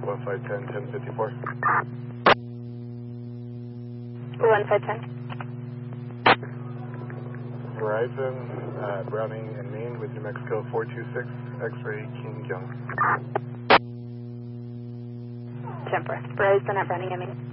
1 flight 10, 1054. 1 flight 10. Verizon, Browning and Maine with New Mexico 426, X-ray King Young. Temper. Verizon at Browning and Maine.